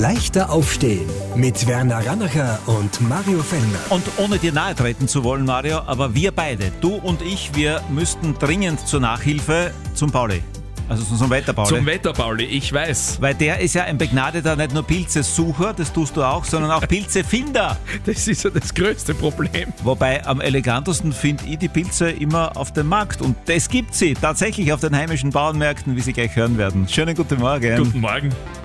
Leichter aufstehen mit Werner Rannacher und Mario Fellner. Und ohne dir nahe treten zu wollen, Mario, aber wir beide, du und ich, wir müssten dringend zur Nachhilfe zum Pauli. Also zum Wetterpauli. Zum Wetterpauli, ich weiß. Weil der ist ja ein begnadeter, nicht nur Pilzesucher, das tust du auch, sondern auch Pilzefinder. Das ist ja das größte Problem. Wobei am elegantesten finde ich die Pilze immer auf dem Markt. Und es gibt sie tatsächlich auf den heimischen Bauernmärkten, wie Sie gleich hören werden. Schönen guten Morgen. Guten Morgen.